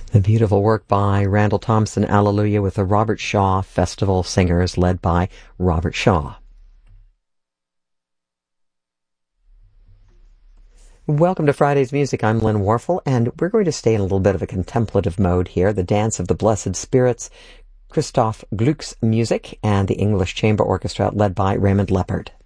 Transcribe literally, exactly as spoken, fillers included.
The beautiful work by Randall Thompson, Alleluia, with the Robert Shaw Festival Singers led by Robert Shaw. Welcome to Friday's Music. I'm Lynn Warfel, and we're going to stay in a little bit of a contemplative mode here. The Dance of the Blessed Spirits, Christoph Gluck's music, and the English Chamber Orchestra led by Raymond Leppard.